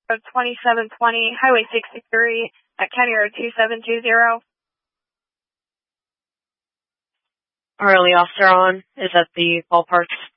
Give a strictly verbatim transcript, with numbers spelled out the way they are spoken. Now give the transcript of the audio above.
twenty-seven twenty, Highway sixty-three at County Road two seven two zero. Our only officer on is at the ballparks.